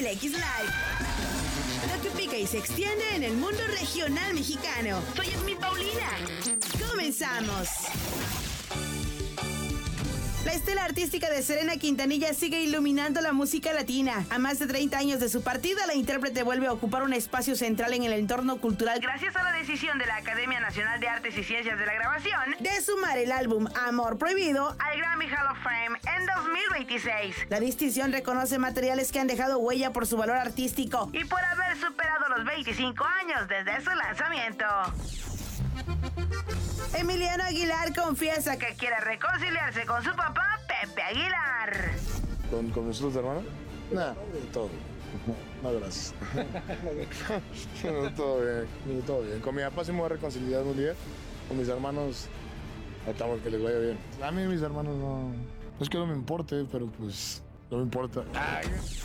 X Live. Lo que pica y se extiende en el mundo regional mexicano. Soy Yasmín Paulina. ¡Comenzamos! La estela artística de Selena Quintanilla sigue iluminando la música latina. A más de 30 años de su partida, la intérprete vuelve a ocupar un espacio central en el entorno cultural gracias a la decisión de la Academia Nacional de Artes y Ciencias de la Grabación de sumar el álbum Amor Prohibido al Grammy Hall of Fame en 2026. La distinción reconoce materiales que han dejado huella por su valor artístico y por haber superado los 25 años desde su lanzamiento. Emiliano Aguilar confiesa que quiere reconciliarse con su papá, Pepe Aguilar. ¿Con mis hijos de hermano? Nada, todo. No, gracias. No, todo bien. Con mi papá sí me voy a reconciliar un día. Con mis hermanos, tratamos que les vaya bien. A mí mis hermanos no es que no me importe, pero pues no me importa.